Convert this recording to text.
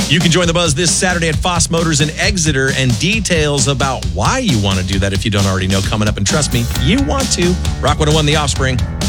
You can join the buzz this Saturday at Foss Motors in Exeter, and details about why you want to do that if you don't already know coming up. And trust me, you want to. Rock 101, The Offspring.